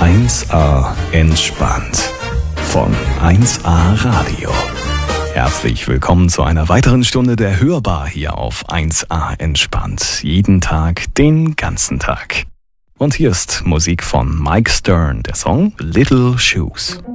1A entspannt von 1A Radio. Herzlich willkommen zu einer weiteren Stunde der Hörbar hier auf 1A entspannt. Jeden Tag, den ganzen Tag. Und hier ist Musik von Mike Stern, der Song Little Shoes.